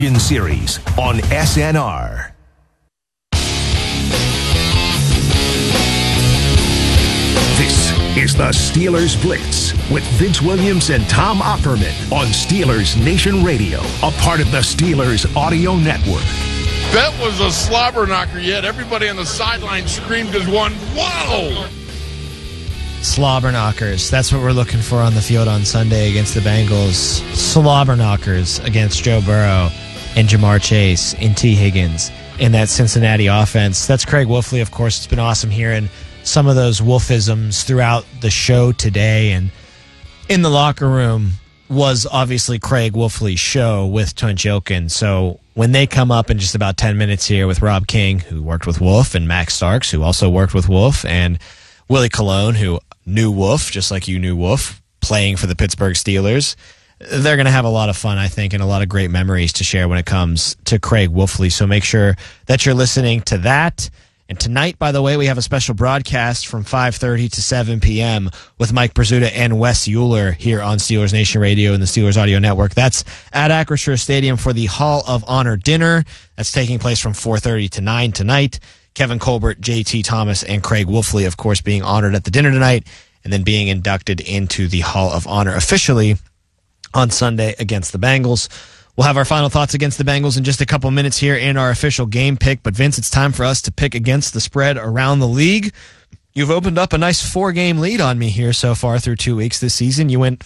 in series on SNR. This is the Steelers Blitz with Vince Williams and Tom Opperman on Steelers Nation Radio, a part of the Steelers Audio Network. That was a slobber knocker, yet everybody on the sideline screamed as one, whoa! Slobber knockers. That's what we're looking for on the field on Sunday against the Bengals. Slobber knockers against Joe Burrow and Jamar Chase and T. Higgins in that Cincinnati offense. That's Craig Wolfley, of course. It's been awesome hearing some of those Wolfisms throughout the show today. And in the locker room was obviously Craig Wolfley's show with Tunch Ilkin. So when they come up in just about 10 minutes here with Rob King, who worked with Wolf, and Max Starks, who also worked with Wolf, and Willie Colon, who knew Wolf, just like you knew Wolf, playing for the Pittsburgh Steelers, they're going to have a lot of fun, I think, and a lot of great memories to share when it comes to Craig Wolfley. So make sure that you're listening to that. And tonight, by the way, we have a special broadcast from 5:30 to 7 p.m. with Mike Brazuta and Wes Euler here on Steelers Nation Radio and the Steelers Audio Network. That's at Acrisure Stadium for the Hall of Honor dinner. That's taking place from 4:30 to 9 tonight. Kevin Colbert, J.T. Thomas, and Craig Wolfley, of course, being honored at the dinner tonight and then being inducted into the Hall of Honor officially on Sunday against the Bengals. We'll have our final thoughts against the Bengals in just a couple minutes here in our official game pick. But, Vince, it's time for us to pick against the spread around the league. You've opened up a nice 4-game lead on me here so far through 2 weeks this season. You went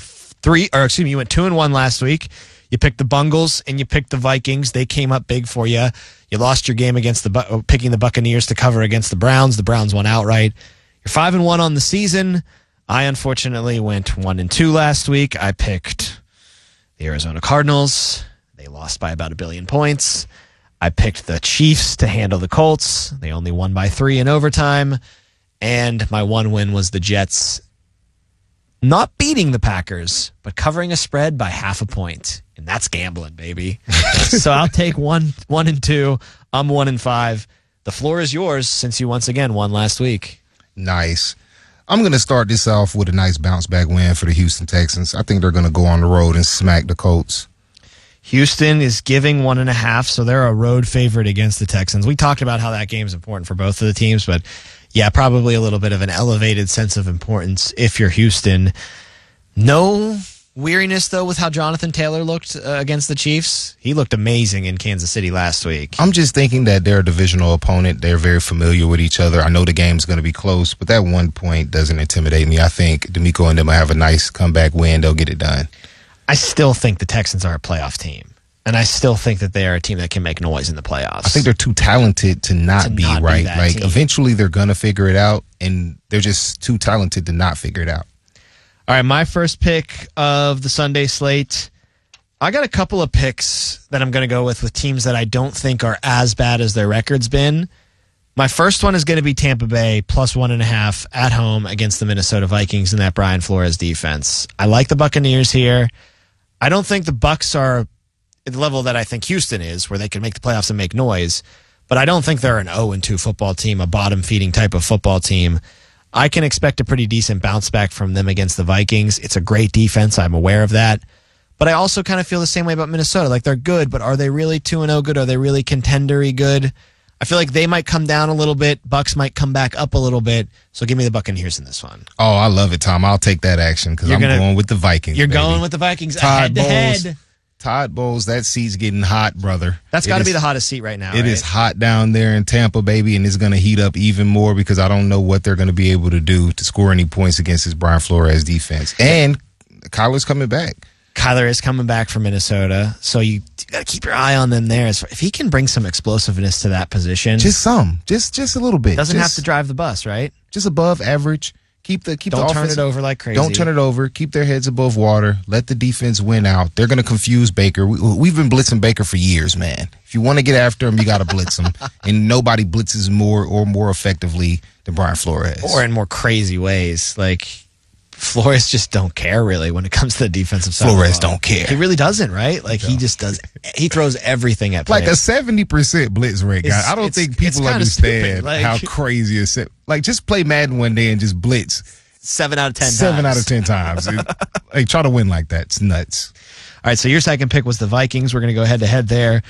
2-1 last week. You picked the Bungles and you picked the Vikings. They came up big for you. You lost your game against picking the Buccaneers to cover against the Browns. The Browns won outright. You're 5-1 on the season. I unfortunately went 1-2 last week. I picked the Arizona Cardinals. They lost by about 1 billion points. I picked the Chiefs to handle the Colts. They only won by 3 in overtime. And my one win was the Jets not beating the Packers, but covering a spread by 0.5 point. And that's gambling, baby. So I'll take 1-2. I'm 1-5. The floor is yours since you once again won last week. Nice. I'm going to start this off with a nice bounce-back win for the Houston Texans. I think they're going to go on the road and smack the Colts. Houston is giving 1.5, so they're a road favorite against the Texans. We talked about how that game is important for both of the teams, but yeah, probably a little bit of an elevated sense of importance if you're Houston. No weariness, though, with how Jonathan Taylor looked against the Chiefs. He looked amazing in Kansas City last week. I'm just thinking that they're a divisional opponent. They're very familiar with each other. I know the game's going to be close, but that 1 point doesn't intimidate me. I think D'Amico and them will have a nice comeback win. They'll get it done. I still think the Texans are a playoff team, and I still think that they are a team that can make noise in the playoffs. I think they're too talented to not be right. Like, team. Eventually they're going to figure it out, and they're just too talented to not figure it out. All right, my first pick of the Sunday slate, I got a couple of picks that I'm going to go with teams that I don't think are as bad as their record's been. My first one is going to be Tampa Bay plus 1.5 at home against the Minnesota Vikings in that Brian Flores defense. I like the Buccaneers here. I don't think the Bucs are at the level that I think Houston is, where they can make the playoffs and make noise, but I don't think they're an 0-2 football team, a bottom-feeding type of football team. I can expect a pretty decent bounce back from them against the Vikings. It's a great defense. I'm aware of that. But I also kind of feel the same way about Minnesota. Like, they're good, but are they really 2-0 good? Are they really contendery good? I feel like they might come down a little bit. Bucks might come back up a little bit. So give me the Buccaneers in this one. Oh, I love it, Tom. I'll take that action because I'm going with the Vikings. You're baby. going with the Vikings Todd head-to-head. Todd Bowles, that seat's getting hot, brother. That's got to be the hottest seat right now. It is hot down there in Tampa, baby, and it's going to heat up even more because I don't know what they're going to be able to do to score any points against this Brian Flores defense. And Kyler's coming back. Kyler is coming back from Minnesota, so you got to keep your eye on them there. If he can bring some explosiveness to that position, just a little bit. Doesn't have to drive the bus, right? Just above average. Keep the Don't turn it over like crazy. Don't turn it over. Keep their heads above water. Let the defense win out. They're going to confuse Baker. We've been blitzing Baker for years, man. If you want to get after him, you got to blitz him, and nobody blitzes more effectively than Brian Flores, or in more crazy ways. Like, Flores just don't care, really, when it comes to the defensive side. Flores don't care. He really doesn't, right? Like, he just does. He throws everything at players. Like a 70% blitz rate, guy. I don't think people understand how crazy it's. Like, just play Madden one day and just blitz 7 out of 10 times. 7 out of 10 times. Like, try to win like that. It's nuts. All right, so your second pick was the Vikings. We're going to go head-to-head there.